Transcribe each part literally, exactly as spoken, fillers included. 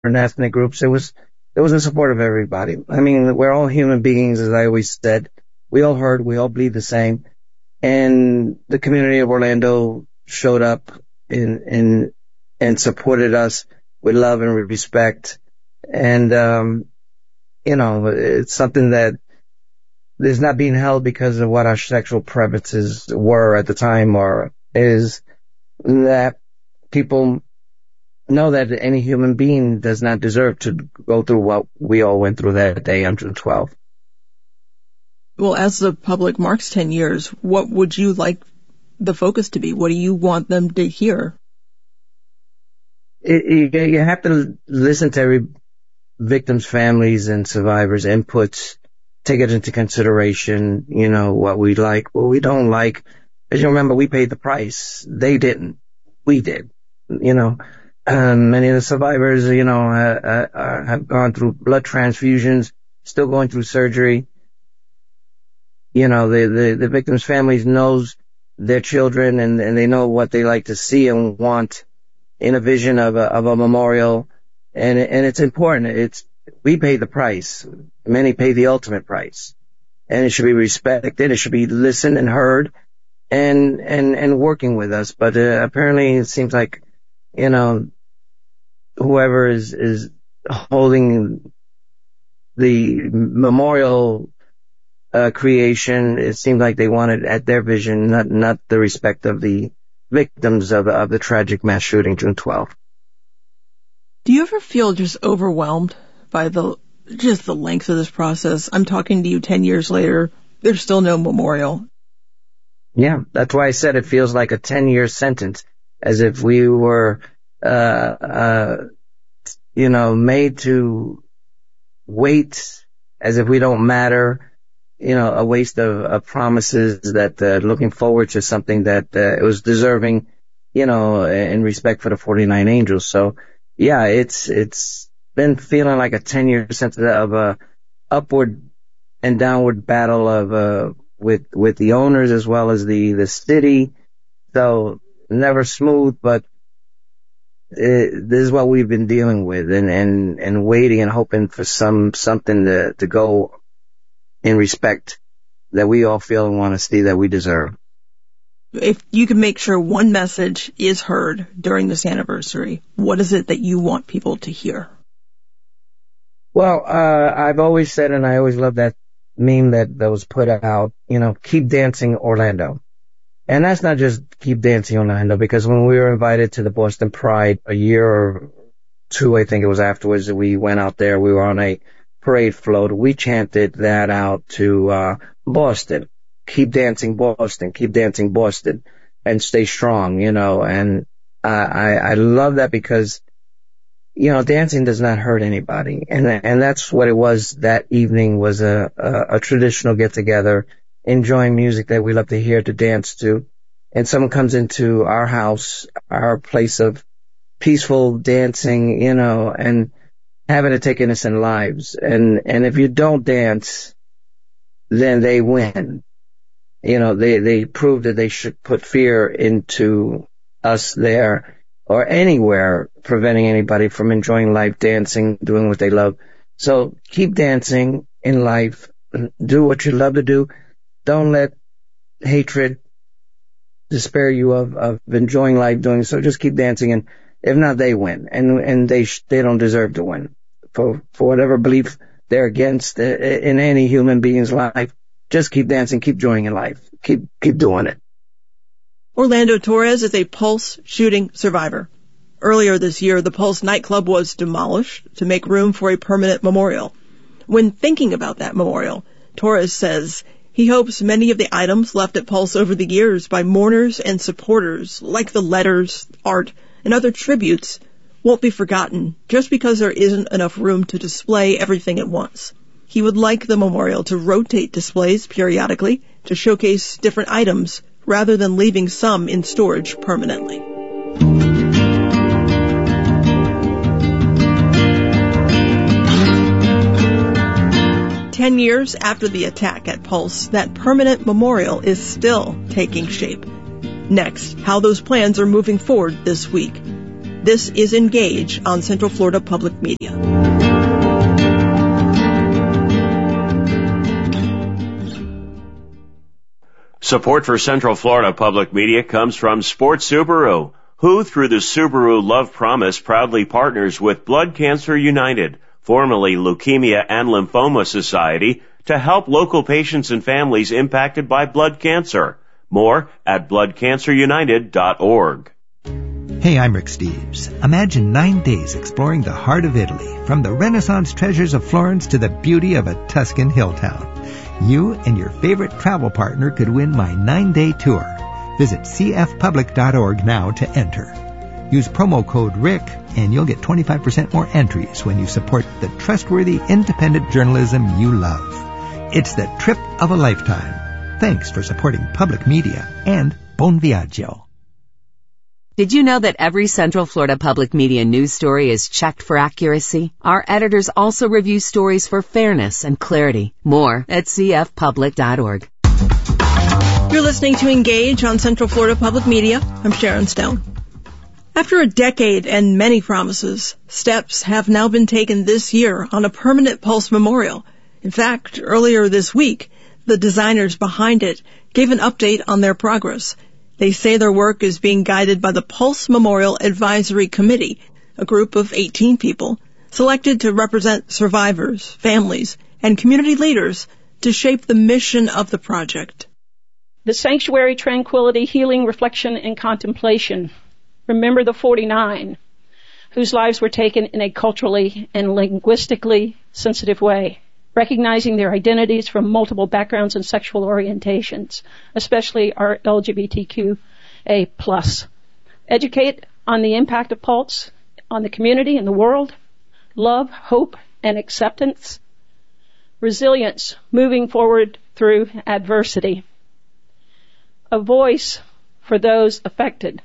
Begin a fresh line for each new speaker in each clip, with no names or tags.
ethnic groups. It was, it was in support of everybody. I mean, we're all human beings, as I always said. We all hurt. We all bleed the same. And the community of Orlando showed up in, in, and supported us with love and respect. And, um, you know, it's something that is not being held because of what our sexual preferences were at the time, or is that people know that any human being does not deserve to go through what we all went through that day on June twelfth.
Well, as the public marks ten years, what would you like the focus to be? What do you want them to hear?
It, you, you have to listen to every victim's families and survivors' inputs, take it into consideration, you know, what we like, what we don't like. As you remember, we paid the price. They didn't. We did. You know, um, many of the survivors, you know, uh, uh, have gone through blood transfusions, still going through surgery. You know, the, the, the victims' families knows their children, and, and they know what they like to see and want in a vision of a, of a memorial. And, and it's important. It's, we pay the price. Many pay the ultimate price, and it should be respected. It should be listened and heard, and, and, and working with us. But, uh, apparently it seems like, you know, whoever is, is holding the memorial, uh, creation, it seemed like they wanted at their vision, not, not the respect of the victims of, of the tragic mass shooting June twelfth.
Do you ever feel just overwhelmed by the just the length of this process? I'm talking to you ten years later. There's still no memorial.
Yeah, that's why I said it feels like a ten-year sentence, as if we were, uh, uh, you know, made to wait, as if we don't matter, you know, a waste of, of promises that, uh, looking forward to something that, uh, it was deserving, you know, in respect for the forty-nine Angels. So, yeah, it's, it's been feeling like a ten-year sentence of a upward and downward battle of, uh, with, with the owners as well as the, the city. So never smooth, but it, this is what we've been dealing with, and, and, and waiting and hoping for some, something to, to go in respect that we all feel and want to see that we deserve.
If you can make sure one message is heard during this anniversary, what is it that you want people to hear?
Well, uh, I've always said, and I always love that meme that, that was put out, you know, keep dancing Orlando. And that's not just keep dancing Orlando, because when we were invited to the Boston Pride a year or two, I think it was afterwards, that we went out there, we were on a parade float, we chanted that out to, uh, Boston. Keep dancing Boston, keep dancing Boston, and stay strong, you know, and uh, I, I love that, because, you know, dancing does not hurt anybody. And, and that's what it was that evening, was a, a, a traditional get together, enjoying music that we love to hear, to dance to. And someone comes into our house, our place of peaceful dancing, you know, and having to take innocent lives. And, and if you don't dance, then they win. You know, they, they proved that they should put fear into us there or anywhere, preventing anybody from enjoying life, dancing, doing what they love. So keep dancing in life. Do what you love to do. Don't let hatred despair you of, of enjoying life doing so. Just keep dancing, and if not, they win. And, and they, sh- they don't deserve to win for, for whatever belief they're against in any human being's life. Just keep dancing, keep joining in life, keep keep doing it.
Orlando Torres is a Pulse shooting survivor. Earlier this year, the Pulse nightclub was demolished to make room for a permanent memorial. When thinking about that memorial, Torres says he hopes many of the items left at Pulse over the years by mourners and supporters, like the letters, art, and other tributes, won't be forgotten just because there isn't enough room to display everything at once. He would like the memorial to rotate displays periodically to showcase different items rather than leaving some in storage permanently. Ten years after the attack at Pulse, that permanent memorial is still taking shape. Next, how those plans are moving forward this week. This is Engage on Central Florida Public Media.
Support for Central Florida Public Media comes from Sports Subaru, who, through the Subaru Love Promise, proudly partners with Blood Cancer United, formerly Leukemia and Lymphoma Society, to help local patients and families impacted by blood cancer. More at blood cancer united dot org.
Hey, I'm Rick Steves. Imagine nine days exploring the heart of Italy, from the Renaissance treasures of Florence to the beauty of a Tuscan hill town. You and your favorite travel partner could win my nine-day tour. Visit c f public dot org now to enter. Use promo code RICK and you'll get twenty-five percent more entries when you support the trustworthy, independent journalism you love. It's the trip of a lifetime. Thanks for supporting public media and Buon Viaggio.
Did you know that every Central Florida Public Media news story is checked for accuracy? Our editors also review stories for fairness and clarity. More at c f public dot org.
You're listening to Engage on Central Florida Public Media. I'm Sharon Stone. After a decade and many promises, steps have now been taken this year on a permanent Pulse memorial. In fact, earlier this week, the designers behind it gave an update on their progress. They say their work is being guided by the Pulse Memorial Advisory Committee, a group of eighteen people selected to represent survivors, families, and community leaders to shape the mission of the project.
The sanctuary, tranquility, healing, reflection, and contemplation. Remember the forty-nine, whose lives were taken in a culturally and linguistically sensitive way, recognizing their identities from multiple backgrounds and sexual orientations, especially our L G B T Q A plus. Educate on the impact of Pulse on the community and the world. Love, hope, and acceptance. Resilience, moving forward through adversity. A voice for those affected,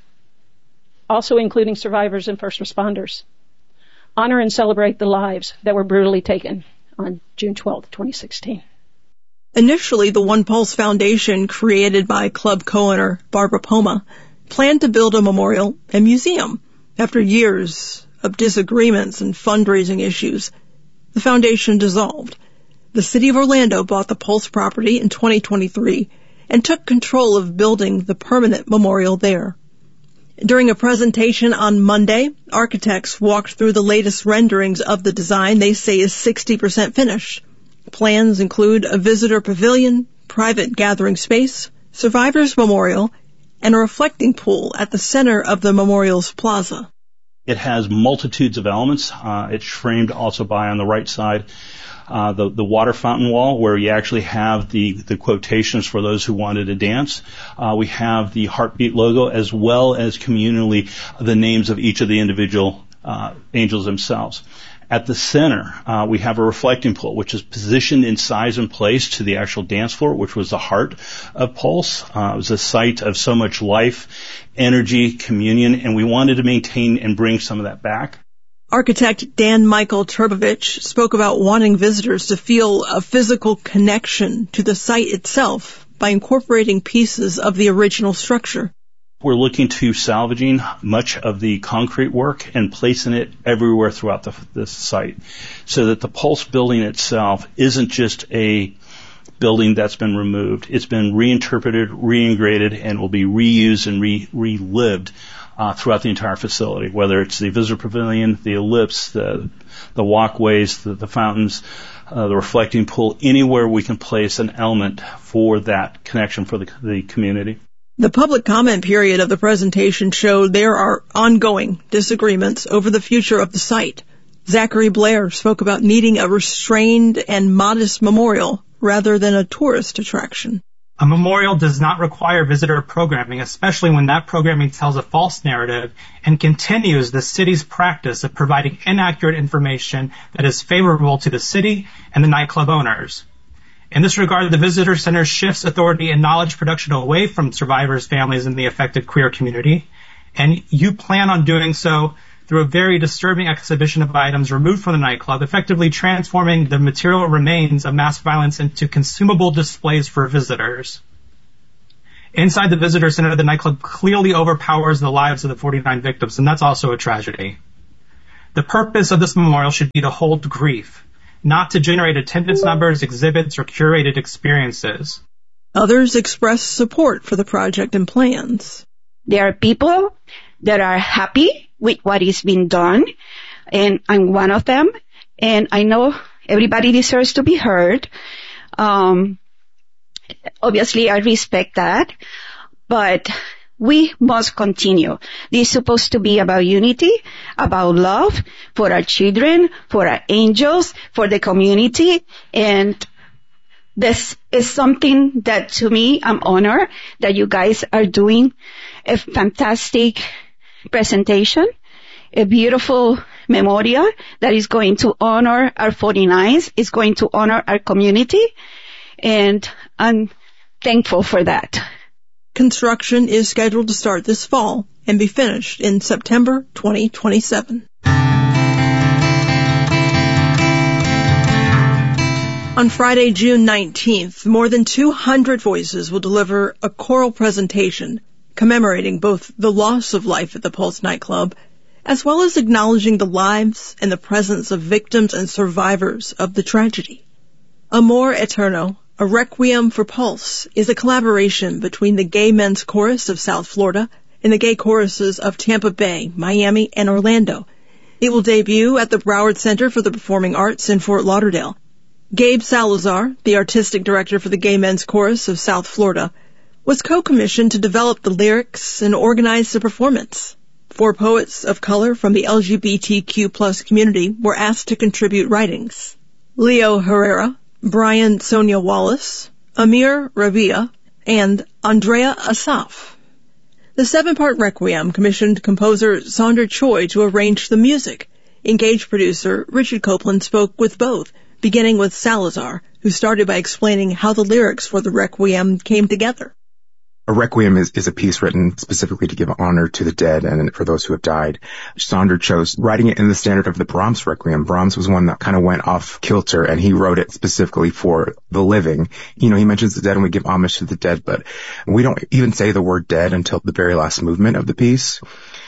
also including survivors and first responders. Honor and celebrate the lives that were brutally taken on June twelfth, twenty sixteen.
Initially, the One Pulse Foundation, created by club co-owner Barbara Poma, planned to build a memorial and museum. After years of disagreements and fundraising issues, the foundation dissolved. The city of Orlando bought the Pulse property in twenty twenty-three and took control of building the permanent memorial there. During a presentation on Monday, architects walked through the latest renderings of the design they say is sixty percent finished. Plans include a visitor pavilion, private gathering space, survivors memorial, and a reflecting pool at the center of the memorial's plaza.
It has multitudes of elements. Uh, it's framed also by, on the right side, Uh, the, the water fountain wall, where you actually have the, the quotations for those who wanted to dance. Uh, we have the Heartbeat logo, as well as communally the names of each of the individual uh, angels themselves. At the center, uh, we have a reflecting pool, which is positioned in size and place to the actual dance floor, which was the heart of Pulse. Uh, it was a site of so much life, energy, communion, and we wanted to maintain and bring some of that back.
Architect Dan Michael Turbovich spoke about wanting visitors to feel a physical connection to the site itself by incorporating pieces of the original structure.
We're looking to salvaging much of the concrete work and placing it everywhere throughout the, the site, so that the Pulse building itself isn't just a building that's been removed. It's been reinterpreted, reintegrated, and will be reused and re- relived Uh, throughout the entire facility, whether it's the visitor pavilion, the ellipse, the, the walkways, the, the fountains, uh, the reflecting pool, anywhere we can place an element for that connection for the, the community.
The public comment period of the presentation showed there are ongoing disagreements over the future of the site. Zachary Blair spoke about needing a restrained and modest memorial rather than a tourist attraction.
A memorial does not require visitor programming, especially when that programming tells a false narrative and continues the city's practice of providing inaccurate information that is favorable to the city and the nightclub owners. In this regard, the Visitor Center shifts authority and knowledge production away from survivors, families, and the affected queer community, and you plan on doing so through a very disturbing exhibition of items removed from the nightclub, effectively transforming the material remains of mass violence into consumable displays for visitors. Inside the visitor center, the nightclub clearly overpowers the lives of the forty-nine victims, and that's also a tragedy. The purpose of this memorial should be to hold grief, not to generate attendance numbers, exhibits, or curated experiences.
Others express support for the project and plans.
There are people that are happy with what is being done, and I'm one of them, and I know everybody deserves to be heard. Um, obviously, I respect that, but we must continue. This is supposed to be about unity, about love for our children, for our angels, for the community, and this is something that, to me, I'm honored that you guys are doing a fantastic presentation, a beautiful memorial that is going to honor our forty-nines, is going to honor our community, and I'm thankful for that.
Construction is scheduled to start this fall and be finished in September twenty twenty-seven. On Friday, June nineteenth, more than two hundred voices will deliver a choral presentation commemorating both the loss of life at the Pulse nightclub as well as acknowledging the lives and the presence of victims and survivors of the tragedy. Amor Eterno, a requiem for Pulse, is a collaboration between the Gay Men's Chorus of South Florida and the gay choruses of Tampa Bay, Miami, and Orlando. It will debut at the Broward Center for the Performing Arts in Fort Lauderdale. Gabe Salazar, the artistic director for the Gay Men's Chorus of South Florida, was co-commissioned to develop the lyrics and organize the performance. Four poets of color from the L G B T Q plus community were asked to contribute writings. Leo Herrera, Brian Sonia Wallace, Amir Rabia, and Andrea Asaf. The seven-part requiem commissioned composer Sandra Choi to arrange the music. Engaged producer Richard Copeland spoke with both, beginning with Salazar, who started by explaining how the lyrics for the requiem came together.
A requiem is, is a piece written specifically to give honor to the dead and for those who have died. Sandra chose writing it in the standard of the Brahms requiem. Brahms was one that kind of went off kilter, and he wrote it specifically for the living. You know, he mentions the dead and we give homage to the dead, but we don't even say the word dead until the very last movement of the piece.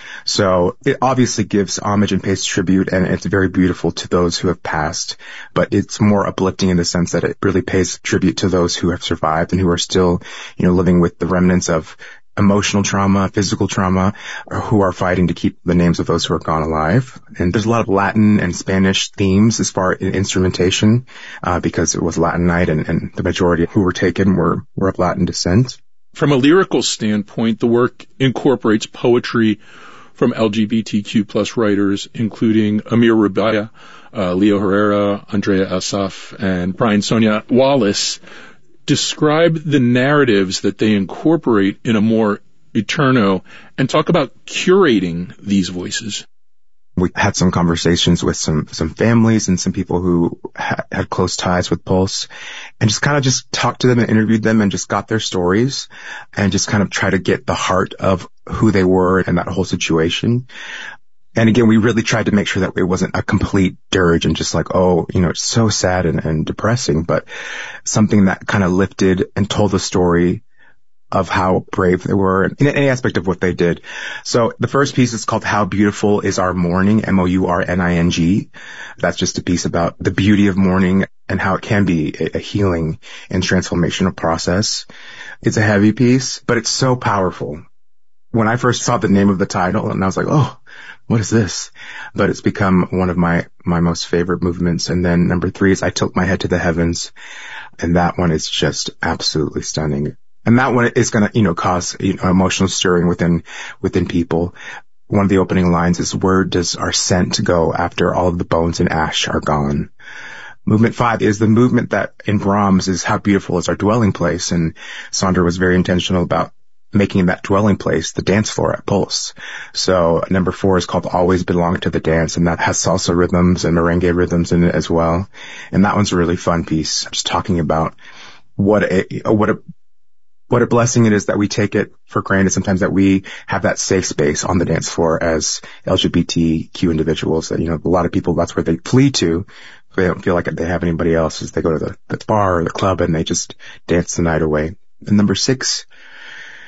So it obviously gives homage and pays tribute, and it's very beautiful to those who have passed, but it's more uplifting in the sense that it really pays tribute to those who have survived and who are still, you know, living with the remnants of emotional trauma, physical trauma, or who are fighting to keep the names of those who are gone alive. And there's a lot of Latin and Spanish themes as far as instrumentation, uh, because it was Latin night, and, and the majority who were taken were, were of Latin descent.
From a lyrical standpoint, the work incorporates poetry from L G B T Q plus writers, including Amir Rabia, uh, Leo Herrera, Andrea Asaf, and Brian Sonia Wallace. Describe the narratives that they incorporate in Amor Eterno and talk about curating these voices.
We had some conversations with some, some families and some people who ha- had close ties with Pulse, and just kind of just talked to them and interviewed them and just got their stories and just kind of try to get the heart of who they were and that whole situation. And again, we really tried to make sure that it wasn't a complete dirge and just like, oh, you know, it's so sad and, and depressing, but something that kind of lifted and told the story of how brave they were in any aspect of what they did. So the first piece is called How Beautiful Is Our Mourning, M O U R N I N G. That's just a piece about the beauty of mourning and how it can be a healing and transformational process. It's a heavy piece, but it's so powerful. When I first saw the name of the title, and I was like, oh, what is this? But it's become one of my, my most favorite movements. And then number three is I Tilt My Head to the Heavens. And that one is just absolutely stunning. And that one is going to, you know, cause you know, emotional stirring within, within people. One of the opening lines is, where does our scent go after all of the bones and ash are gone? Movement five is the movement that in Brahms is How Beautiful Is Our Dwelling Place. And Sandra was very intentional about making that dwelling place the dance floor at Pulse. So number four is called Always Belong to the Dance, and that has salsa rhythms and merengue rhythms in it as well. And that one's a really fun piece, just talking about what a, what a, what a blessing it is that we take it for granted sometimes that we have that safe space on the dance floor as L G B T Q individuals. That, you know, a lot of people, that's where they flee to. They don't feel like they have anybody else, as they go to the, the bar or the club and they just dance the night away. And number six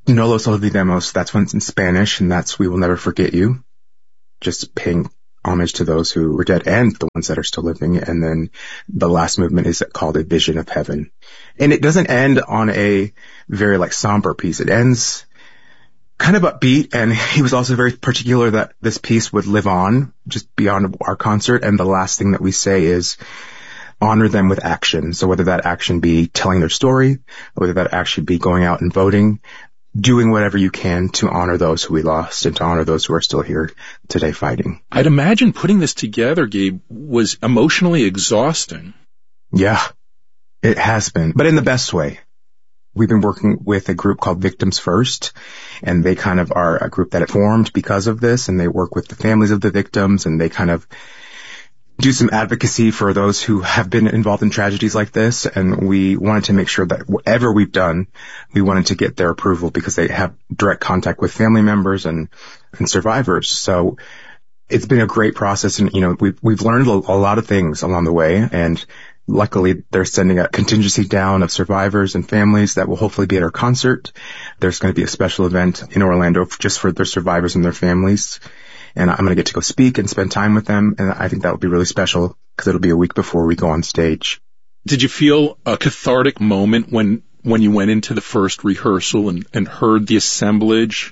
No los olvidemos, that's when it's in Spanish, and that's We Will Never Forget You. Just paying homage to those who were dead and the ones that are still living. And then the last movement is called A Vision of Heaven. And it doesn't end on a very like somber piece. It ends kind of upbeat, and he was also very particular that this piece would live on just beyond our concert. And the last thing that we say is honor them with action. So whether that action be telling their story, whether that action be going out and voting, doing whatever you can to honor those who we lost and to honor those who are still here today fighting.
I'd imagine putting this together, Gabe, was emotionally exhausting.
Yeah, it has been, but in the best way. We've been working with a group called Victims First, and they kind of are a group that formed because of this, and they work with the families of the victims, and they kind of do some advocacy for those who have been involved in tragedies like this. And we wanted to make sure that whatever we've done, we wanted to get their approval because they have direct contact with family members and, and survivors. So it's been a great process. And, you know, we've, we've learned a, a lot of things along the way. And luckily they're sending a contingency down of survivors and families that will hopefully be at our concert. There's going to be a special event in Orlando just for their survivors and their families. And I'm going to get to go speak and spend time with them. And I think that will be really special because it'll be a week before we go on stage.
Did you feel a cathartic moment when, when you went into the first rehearsal and, and heard the assemblage?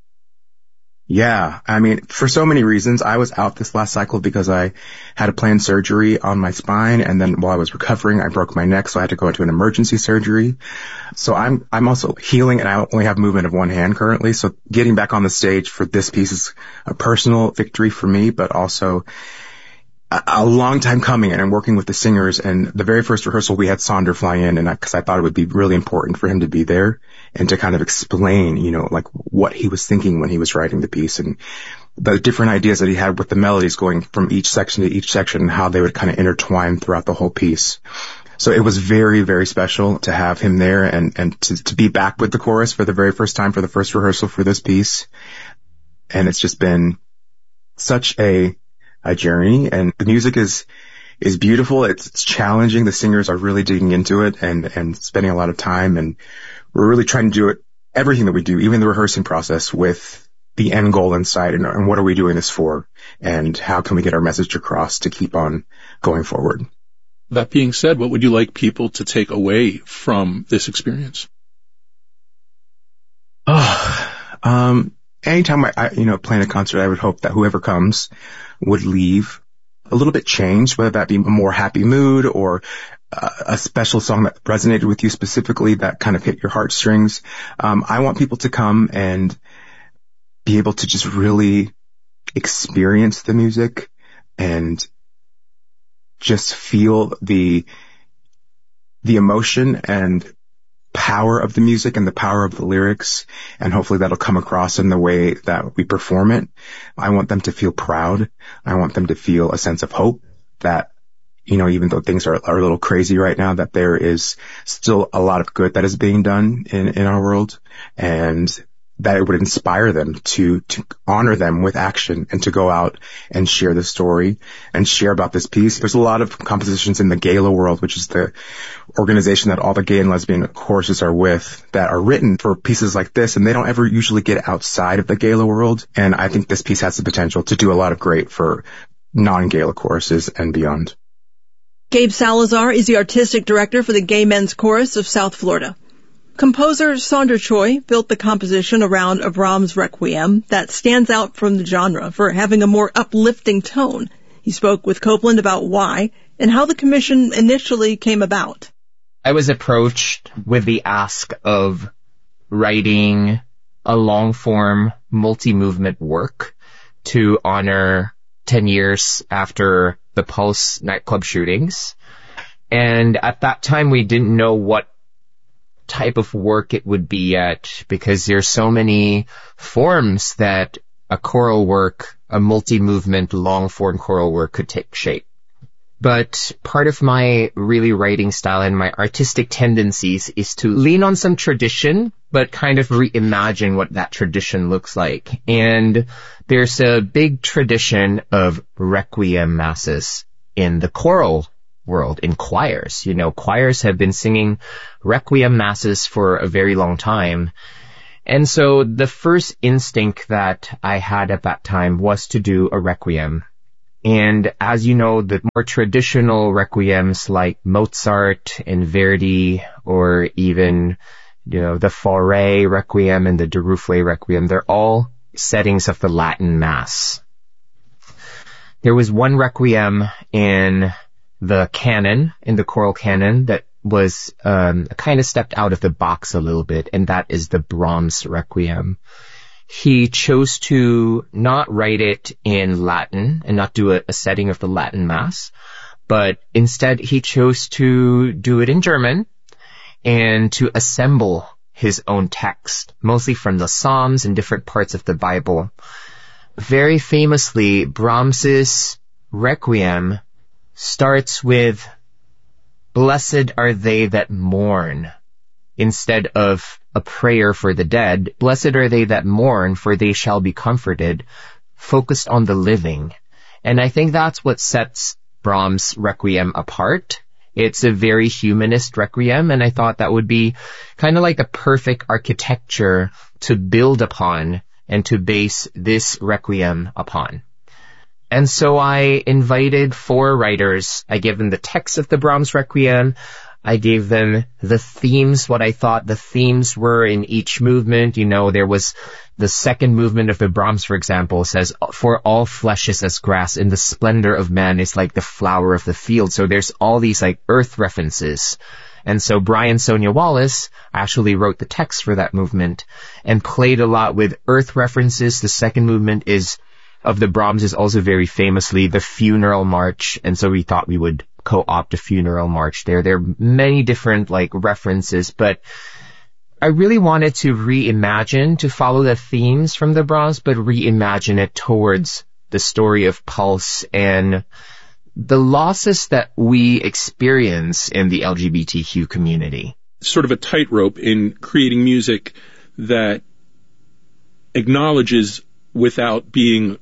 Yeah. I mean, for so many reasons. I was out this last cycle because I had a planned surgery on my spine. And then while I was recovering, I broke my neck. So I had to go into an emergency surgery. So I'm, I'm also healing, and I only have movement of one hand currently. So getting back on the stage for this piece is a personal victory for me, but also a, a long time coming. And I'm working with the singers, and the very first rehearsal we had Sonder fly in, and I, cause I thought it would be really important for him to be there and to kind of explain, you know, like what he was thinking when he was writing the piece and the different ideas that he had with the melodies going from each section to each section and how they would kind of intertwine throughout the whole piece. So it was very, very special to have him there and, and to, to be back with the chorus for the very first time for the first rehearsal for this piece. And it's just been such a, a journey, and the music is, is beautiful. It's, it's challenging. The singers are really digging into it and, and spending a lot of time, and we're really trying to do it, everything that we do, even the rehearsing process, with the end goal in sight, and, and what are we doing this for, and how can we get our message across to keep on going forward.
That being said, what would you like people to take away from this experience?
Oh, um, anytime I, I, you know, plan a concert, I would hope that whoever comes would leave a little bit changed, whether that be a more happy mood or uh, a special song that resonated with you specifically that kind of hit your heartstrings. Um, I want people to come and be able to just really experience the music and just feel the, the emotion and power of the music and the power of the lyrics. And hopefully that'll come across in the way that we perform it. I want them to feel proud. I want them to feel a sense of hope that, you know, even though things are, are a little crazy right now, that there is still a lot of good that is being done in, in our world, and that it would inspire them to, to honor them with action and to go out and share the story and share about this piece. There's a lot of compositions in the Gala world, which is the organization that all the gay and lesbian choruses are with, that are written for pieces like this, and they don't ever usually get outside of the Gala world. And I think this piece has the potential to do a lot of great for non-Gala choruses and beyond.
Gabe Salazar is the artistic director for the Gay Men's Chorus of South Florida. Composer Sonder Choi built the composition around a Brahms Requiem that stands out from the genre for having a more uplifting tone. He spoke with Copeland about why and how the commission initially came about.
I was approached with the ask of writing a long-form, multi-movement work to honor ten years after the Pulse nightclub shootings. And at that time, we didn't know what type of work it would be yet, because there's so many forms that a choral work, a multi-movement, long-form choral work could take shape. But part of my really writing style and my artistic tendencies is to lean on some tradition, but kind of reimagine what that tradition looks like. And there's a big tradition of requiem masses in the choral world, in choirs. You know, choirs have been singing requiem masses for a very long time. And so the first instinct that I had at that time was to do a requiem. And as you know, the more traditional requiems like Mozart and Verdi, or even, you know, the Fauré Requiem and the Duruflé Requiem, they're all settings of the Latin Mass. There was one requiem in the canon, in the choral canon, that was um, kind of stepped out of the box a little bit, and that is the Brahms Requiem. He chose to not write it in Latin and not do a, a setting of the Latin Mass, but instead he chose to do it in German and to assemble his own text, mostly from the Psalms and different parts of the Bible. Very famously, Brahms's Requiem starts with "Blessed are they that mourn," instead of a prayer for the dead. "Blessed are they that mourn, for they shall be comforted," focused on the living. And I think that's what sets Brahms' Requiem apart. It's a very humanist requiem, and I thought that would be kind of like the perfect architecture to build upon and to base this requiem upon. And so I invited four writers. I gave them the text of the Brahms Requiem. I gave them the themes, what I thought the themes were in each movement. You know, there was the second movement of the Brahms, for example, says, "For all flesh is as grass, and the splendor of man is like the flower of the field." So there's all these like earth references. And so Brian Sonia Wallace actually wrote the text for that movement and played a lot with earth references. The second movement is of the Brahms is also very famously the Funeral March, and so we thought we would co-opt a Funeral March there. There are many different like references, but I really wanted to reimagine, to follow the themes from the Brahms, but reimagine it towards the story of Pulse and the losses that we experience in the L G B T Q community.
Sort of a tightrope in creating music that acknowledges without being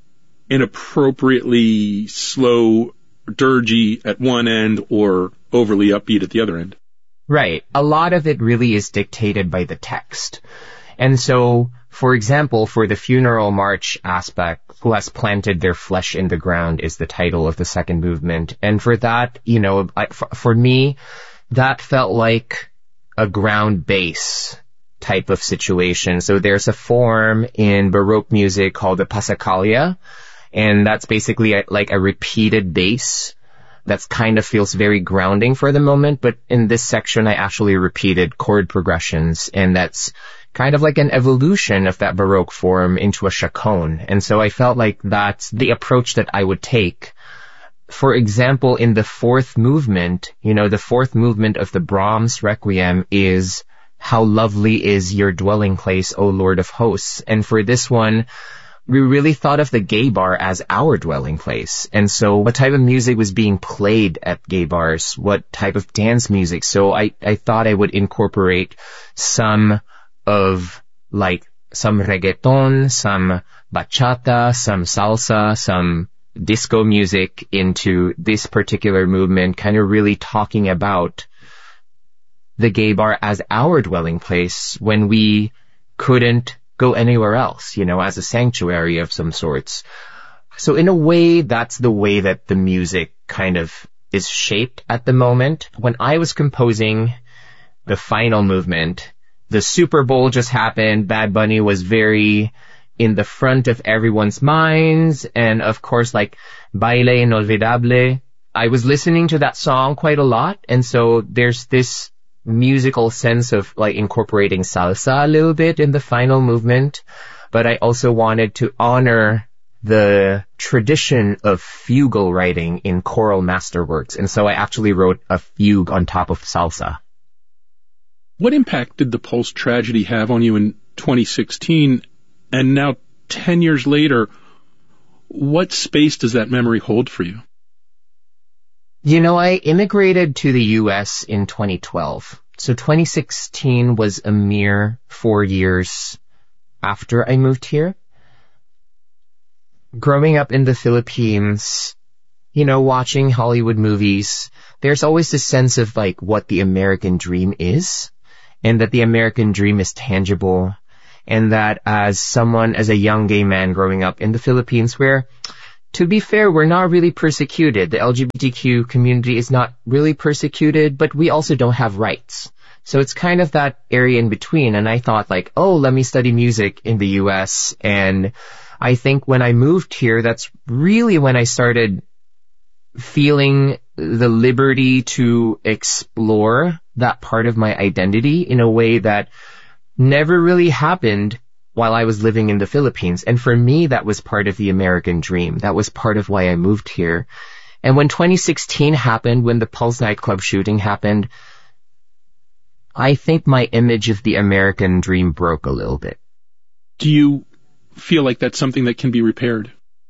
inappropriately slow, dirgy at one end or overly upbeat at the other end.
Right. A lot of it really is dictated by the text. And so, for example, for the Funeral March aspect, "Who has planted their flesh in the ground" is the title of the second movement. And for that, you know, I, for, for me, that felt like a ground bass type of situation. So there's a form in Baroque music called the Passacaglia, and that's basically a, like a repeated bass that's kind of feels very grounding for the moment. But in this section, I actually repeated chord progressions, and that's kind of like an evolution of that Baroque form into a chaconne. And so I felt like that's the approach that I would take. For example, in the fourth movement, you know, the fourth movement of the Brahms Requiem is "How lovely is your dwelling place, O Lord of hosts." And for this one, we really thought of the gay bar as our dwelling place. And so what type of music was being played at gay bars? What type of dance music? So I, I thought I would incorporate some of like some reggaeton, some bachata, some salsa, some disco music into this particular movement, kind of really talking about the gay bar as our dwelling place when we couldn't go anywhere else, you know, as a sanctuary of some sorts. So in a way, that's the way that the music kind of is shaped at the moment. When I was composing the final movement, the Super Bowl just happened. Bad Bunny was very in the front of everyone's minds. And of course, like Baile Inolvidable, I was listening to that song quite a lot. And so there's this musical sense of like incorporating salsa a little bit in the final movement, but I also wanted to honor the tradition of fugal writing in choral masterworks, and so I actually wrote a fugue on top of salsa.
What impact did the Pulse tragedy have on you in twenty sixteen, and now ten years later, what space does that memory hold for you?
You know, I immigrated to the U S in twenty twelve. So twenty sixteen was a mere four years after I moved here. Growing up in the Philippines, you know, watching Hollywood movies, there's always this sense of like what the American dream is, and that the American dream is tangible. And that as someone, as a young gay man growing up in the Philippines, where, to be fair, we're not really persecuted. The L G B T Q community is not really persecuted, but we also don't have rights. So it's kind of that area in between. And I thought like, oh, let me study music in the U S. And I think when I moved here, that's really when I started feeling the liberty to explore that part of my identity in a way that never really happened while I was living in the Philippines. And for me, that was part of the American dream. That was part of why I moved here. And when twenty sixteen happened, when the Pulse nightclub shooting happened, I think my image of the American dream broke a little bit.
Do you feel like that's something that can be repaired?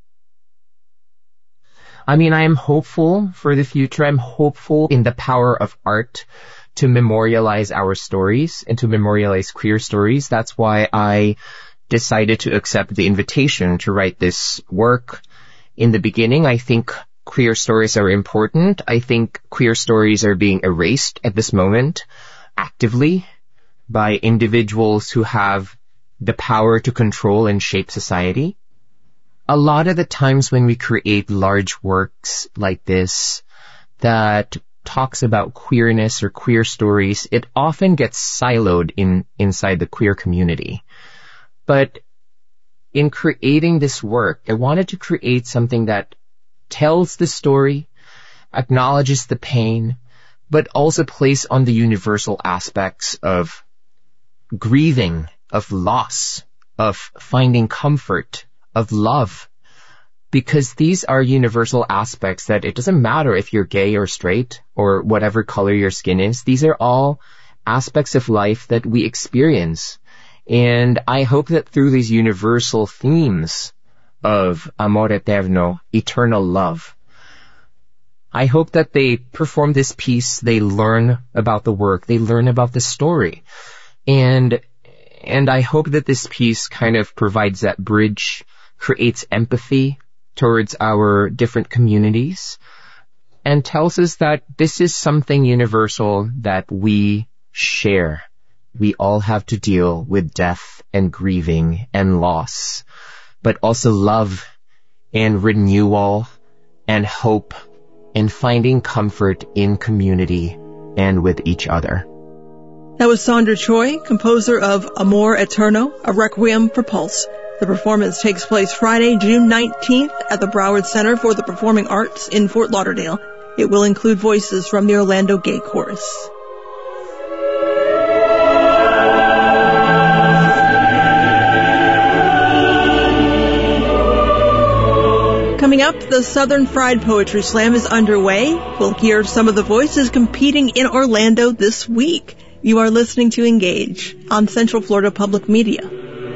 I mean, I am hopeful for the future. I'm hopeful in the power of art to memorialize our stories and to memorialize queer stories. That's why I decided to accept the invitation to write this work. In the beginning, I think queer stories are important. I think queer stories are being erased at this moment actively by individuals who have the power to control and shape society. A lot of the times when we create large works like this that talks about queerness or queer stories, it often gets siloed in inside the queer community. But in creating this work, I wanted to create something that tells the story, acknowledges the pain, but also plays on the universal aspects of grieving, of loss, of finding comfort, of love. Because these are universal aspects that it doesn't matter if you're gay or straight or whatever color your skin is. These are all aspects of life that we experience. And I hope that through these universal themes of amor eterno, eternal love, I hope that they perform this piece, they learn about the work, they learn about the story. And, and I hope that this piece kind of provides that bridge, creates empathy towards our different communities, and tells us that this is something universal that we share. We all have to deal with death and grieving and loss, but also love and renewal and hope and finding comfort in community and with each other.
That was Sandra Choi, composer of Amor Eterno, a requiem for Pulse. The performance takes place Friday, June nineteenth at the Broward Center for the Performing Arts in Fort Lauderdale. It will include voices from the Orlando Gay Chorus. Coming up, the Southern Fried Poetry Slam is underway. We'll hear some of the voices competing in Orlando this week. You are listening to Engage on Central Florida Public Media.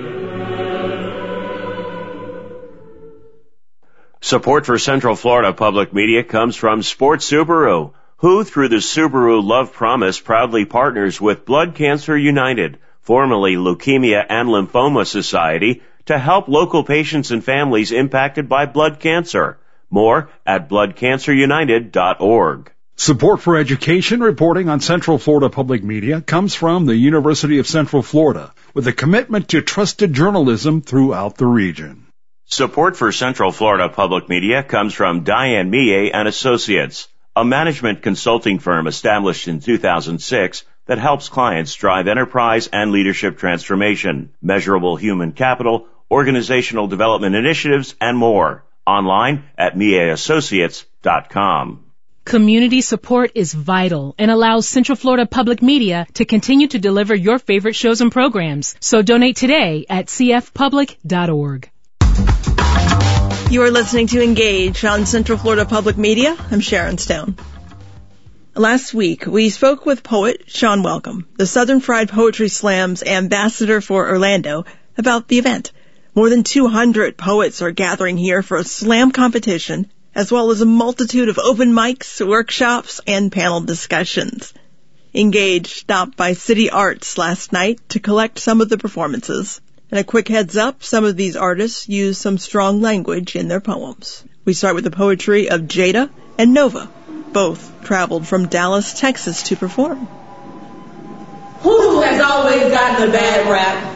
Support for Central Florida Public Media comes from Sports Subaru, who through the Subaru Love Promise proudly partners with Blood Cancer United, formerly Leukemia and Lymphoma Society, to help local patients and families impacted by blood cancer. More at blood cancer united dot org.
Support for education reporting on Central Florida Public Media comes from the University of Central Florida, with a commitment to trusted journalism throughout the region.
Support for Central Florida Public Media comes from Diane Millet and Associates, a management consulting firm established in two thousand six that helps clients drive enterprise and leadership transformation, measurable human capital, organizational development initiatives, and more. Online at millet associates dot com.
Community support is vital and allows Central Florida Public Media to continue to deliver your favorite shows and programs. So donate today at c f public dot org.
You are listening to Engage on Central Florida Public Media. I'm Sharon Stone. Last week, we spoke with poet Sean Welcome, the Southern Fried Poetry Slam's ambassador for Orlando, about the event. More than two hundred poets are gathering here for a slam competition, as well as a multitude of open mics, workshops, and panel discussions. Engage stopped by City Arts last night to collect some of the performances. And a quick heads up, some of these artists use some strong language in their poems. We start with the poetry of Jada and Nova. Both traveled from Dallas, Texas to perform.
Hoodoo has always gotten a bad rap.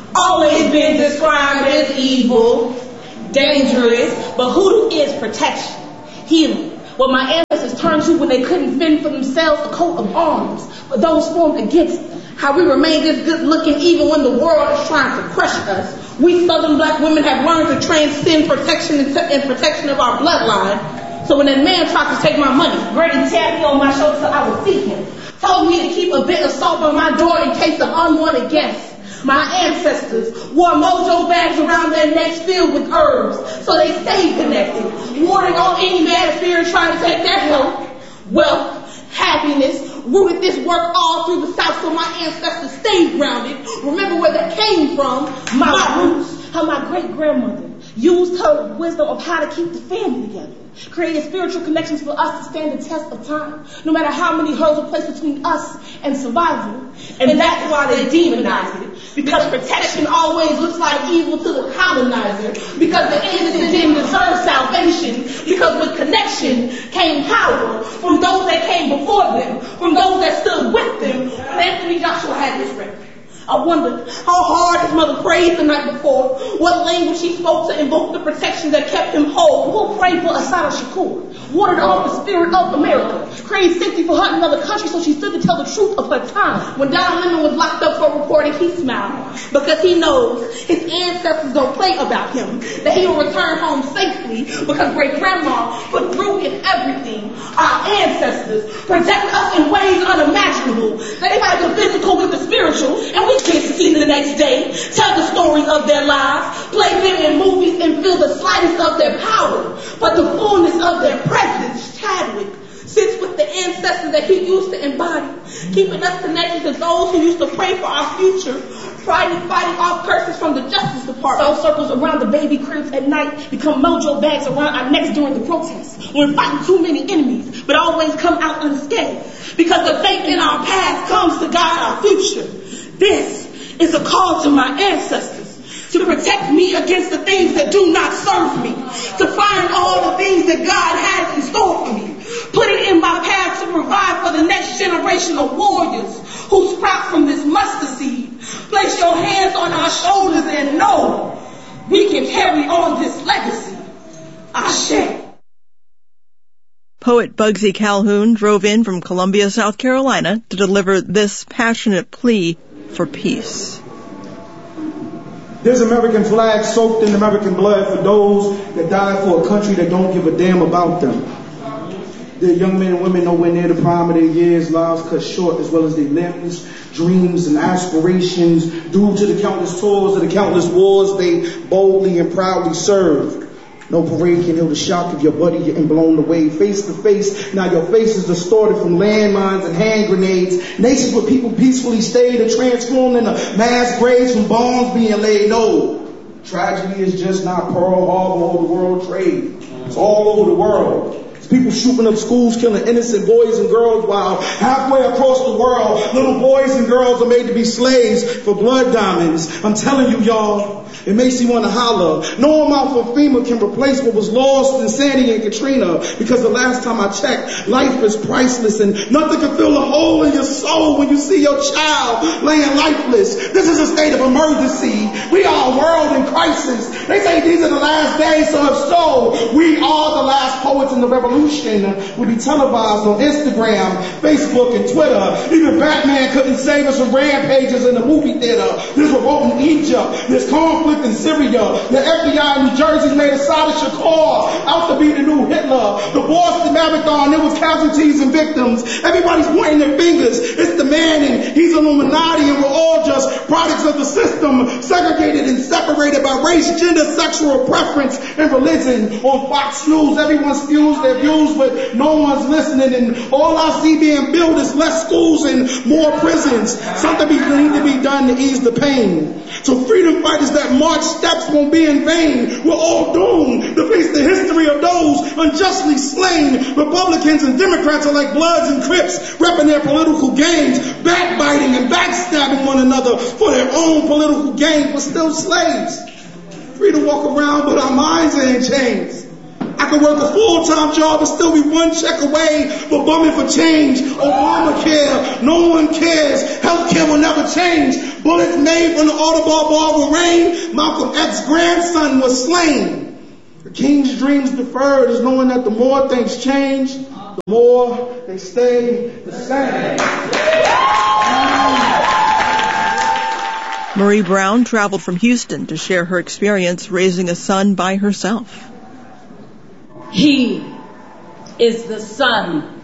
always been described as evil, dangerous, but hoodoo is protection, healing. What my ancestors turned to when they couldn't fend for themselves, a coat of arms for those formed against them. How we remain this good looking even when the world is trying to crush us. We Southern black women have learned to transcend protection and, t- and protection of our bloodline. So when that man tried to take my money, Grady tapped me on my shoulder so I would see him. Told me to keep a bit of salt on my door in case of unwanted guests. My ancestors wore mojo bags around their necks filled with herbs so they stayed connected, warding off any bad spirit trying to take their health, wealth, happiness, rooted this work all through the South so my ancestors stayed grounded. Remember where that came from, my, my roots, how my great-grandmother used her wisdom of how to keep the family together, created spiritual connections for us to stand the test of time, no matter how many hurdles are placed between us and survival. And, and that's why they demonize it, because protection always looks like evil to the colonizer, because the innocent didn't deserve salvation, because with connection came power from those that came before them, from those that stood with them. Anthony Joshua had this record. I wondered how hard his mother prayed the night before, what language she spoke to invoke the protection that kept him whole. Who prayed for Assata Shakur, watered off the spirit of America, created safety for her in another country so she stood to tell the truth of her time. When Don Lemon was locked up for reporting, he smiled because he knows his ancestors don't play about him, that he will return home safely because great-grandma put through in everything. Our ancestors protected us in ways unimaginable. They had the physical with the spiritual, and we can't see the next day, tell the stories of their lives, play them in movies and feel the slightest of their power, but the fullness of their presence, Chadwick, sits with the ancestors that he used to embody, keeping us connected to those who used to pray for our future, fighting, fighting off curses from the Justice Department. Soul circles around the baby cribs at night become mojo bags around our necks during the protests. We're fighting too many enemies, but always come out unscathed, because the faith in our past comes to guide our future. This is a call to my ancestors to protect me against the things that do not serve me, to find all the things that God has in store for me, put it in my path to provide for the next generation of warriors who sprout from this mustard seed. Place your hands on our shoulders and know we can carry on this legacy. Ashe.
Poet Bugsy Calhoun drove in from Columbia, South Carolina to deliver this passionate plea for peace.
There's American flag soaked in American blood for those that died for a country that don't give a damn about them. There are young men and women nowhere near the prime of their years, lives cut short, as well as their limbs, dreams, and aspirations due to the countless tours and the countless wars they boldly and proudly served. No parade can heal the shock of your buddy getting blown away face to face. Now your face is distorted from landmines and hand grenades. Nations where people peacefully stayed are transformed into mass graves from bombs being laid. No, tragedy is just not Pearl Harbor or the World Trade. It's all over the world. People shooting up schools, killing innocent boys and girls, while halfway across the world, little boys and girls are made to be slaves for blood diamonds. I'm telling you, y'all, it makes you want to holler. No amount for FEMA can replace what was lost in Sandy and Katrina, because the last time I checked, life is priceless and nothing can fill a hole in your soul when you see your child laying lifeless. This is a state of emergency. We are a world in crisis. They say these are the last days, so if so, we are the last poets in the revolution. Will be televised on Instagram, Facebook, and Twitter. Even Batman couldn't save us from rampages in the movie theater. There's revolt in Egypt. There's conflict in Syria. The F B I in New Jersey made Assata Shakur out to be the new Hitler. The Boston Marathon, there was casualties and victims. Everybody's pointing their fingers. It's the man and he's Illuminati, and we're all just products of the system, segregated and separated by race, gender, sexual preference, and religion. On Fox News, everyone spews their views, but no one's listening, and all I see being built is less schools and more prisons. Something needs to be done to ease the pain. So freedom fighters that march steps won't be in vain. We're all doomed to face the history of those unjustly slain. Republicans and Democrats are like Bloods and Crips, repping their political gains, backbiting and backstabbing one another for their own political gain. We're still slaves, free to walk around, but our minds are in chains. I could work a full-time job and still be one check away, but bumming for change. Obamacare, no one cares. Healthcare will never change. Bullets made from the Audubon bar will rain. Malcolm X's grandson was slain. The king's dreams deferred is knowing that the more things change, the more they stay the same.
Marie Brown traveled from Houston to share her experience raising a son by herself.
He is the son.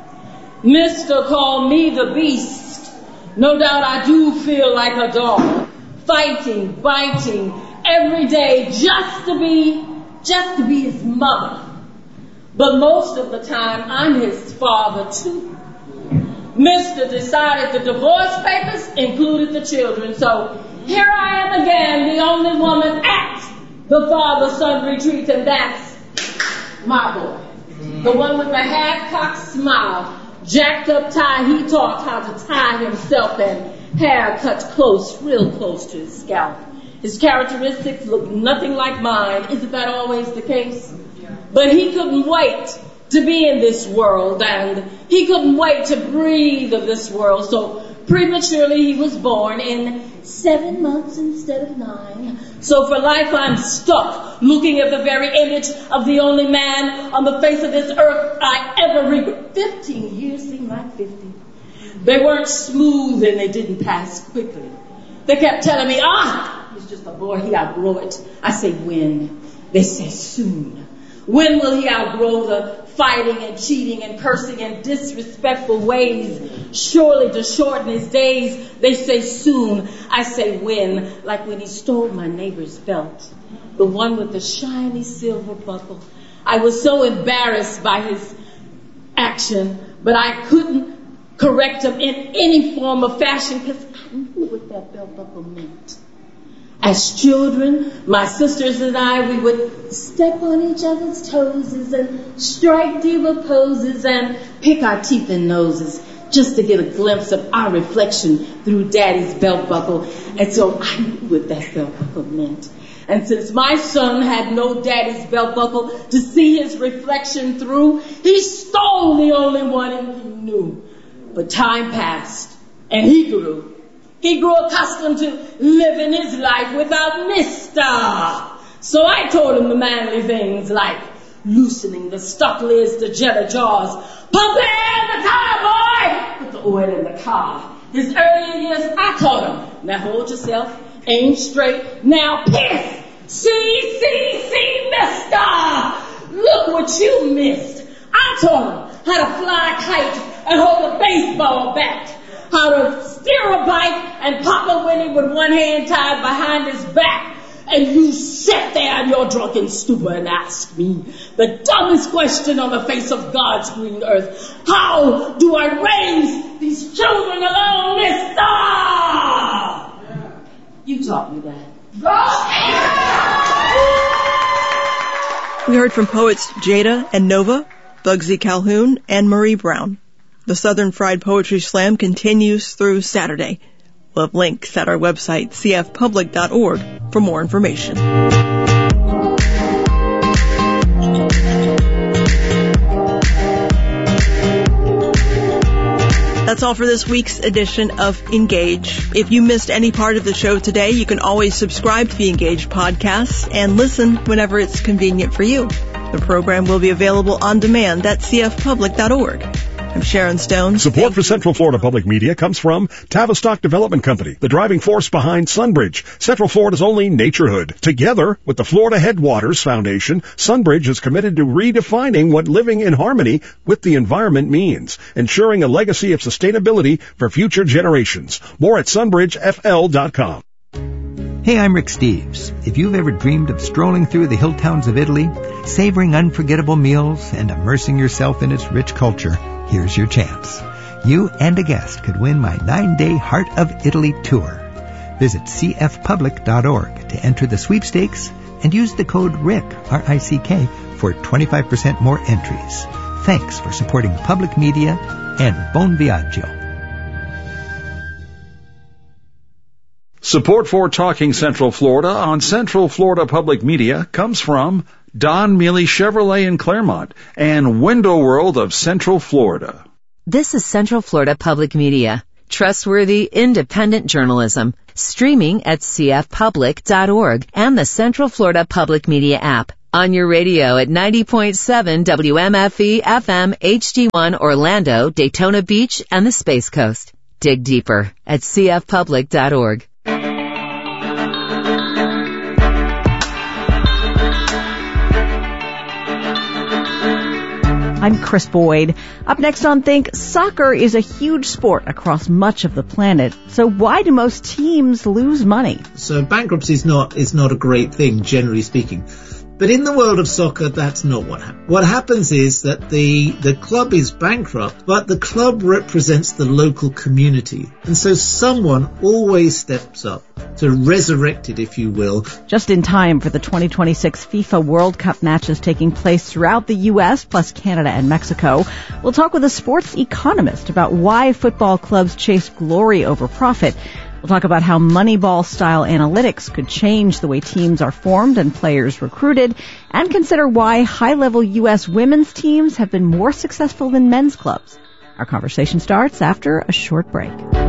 Mister called me the beast. No doubt I do feel like a dog, fighting, biting every day just to be, just to be his mother. But most of the time I'm his father too. Mister decided the divorce papers included the children, so here I am again, the only woman at the father-son retreat, and that's my boy. The one with the half-cocked smile, jacked-up tie. He taught how to tie himself, and hair cut close, real close to his scalp. His characteristics look nothing like mine. Isn't that always the case? But he couldn't wait to be in this world, and he couldn't wait to breathe of this world, so prematurely he was born in seven months instead of nine. So for life I'm stuck looking at the very image of the only man on the face of this earth I ever regret. Fifteen years seem like fifty. They weren't smooth and they didn't pass quickly. They kept telling me, ah, he's just a boy, he outgrow it. I say when? They say soon. When will he outgrow the fighting and cheating and cursing and disrespectful ways? Surely to shorten his days, they say soon. I say when, like when he stole my neighbor's belt, the one with the shiny silver buckle. I was so embarrassed by his action, but I couldn't correct him in any form of fashion because I knew what that belt buckle meant. As children, my sisters and I, we would step on each other's toes and strike diva poses and pick our teeth and noses just to get a glimpse of our reflection through Daddy's belt buckle. And so I knew what that belt buckle meant. And since my son had no Daddy's belt buckle to see his reflection through, he stole the only one and he knew. But time passed and he grew. He grew accustomed to living his life without Mister. So I told him the manly things like loosening the stuck lids, the jelly jaws, pump the air in the car, boy, put the oil in the car. His earlier years, I taught him. Now hold yourself, aim straight, now piss. See, see, see, Mister. Look what you missed. I taught him how to fly a kite and hold a baseball bat. How to steer a bike and pop a whinny with one hand tied behind his back. And you sit there in your drunken stupor and ask me the dumbest question on the face of God's green earth. How do I raise these children alone, Mister? You taught me that.
We heard from poets Jada and Nova, Bugsy Calhoun, and Marie Brown. The Southern Fried Poetry Slam continues through Saturday. We'll have links at our website, c f public dot org, for more information. That's all for this week's edition of Engage. If you missed any part of the show today, you can always subscribe to the Engage podcast and listen whenever it's convenient for you. The program will be available on demand at c f public dot org. I'm Sharon Stone.
Support for Central Florida Public Media comes from Tavistock Development Company, the driving force behind Sunbridge, Central Florida's only naturehood. Together with the Florida Headwaters Foundation, Sunbridge is committed to redefining what living in harmony with the environment means, ensuring a legacy of sustainability for future generations. More at sunbridge f l dot com.
Hey, I'm Rick Steves. If you've ever dreamed of strolling through the hill towns of Italy, savoring unforgettable meals, and immersing yourself in its rich culture, here's your chance. You and a guest could win my nine-day Heart of Italy tour. Visit c f public dot org to enter the sweepstakes and use the code RICK, R I C K, for twenty-five percent more entries. Thanks for supporting public media and Bon Viaggio.
Support for Talking Central Florida on Central Florida Public Media comes from Don Mealy Chevrolet in Claremont, and Window World of Central Florida.
This is Central Florida Public Media. Trustworthy, independent journalism. Streaming at c f public dot org and the Central Florida Public Media app. On your radio at ninety point seven W M F E F M H D one Orlando, Daytona Beach, and the Space Coast. Dig deeper at c f public dot org.
I'm Chris Boyd. Up next on Think, soccer is a huge sport across much of the planet. So why do most teams lose money?
So bankruptcy is not, is not a great thing, generally speaking. But in the world of soccer, that's not what happens. What happens is that the, the club is bankrupt, but the club represents the local community. And so someone always steps up to resurrect it, if you will.
Just in time for the twenty twenty-six FIFA World Cup matches taking place throughout the U S, plus Canada and Mexico. We'll talk with a sports economist about why football clubs chase glory over profit. We'll talk about how Moneyball-style analytics could change the way teams are formed and players recruited, and consider why high-level U S women's teams have been more successful than men's clubs. Our conversation starts after a short break.